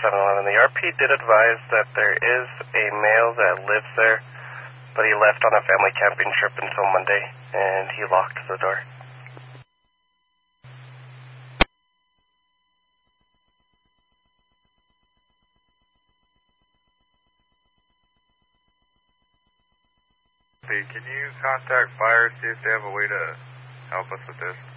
7-Eleven. The RP did advise that there is a male that lives there, but he left on a family camping trip until Monday, and he locked the door. Can you contact fire, see if they have a way to help us with this?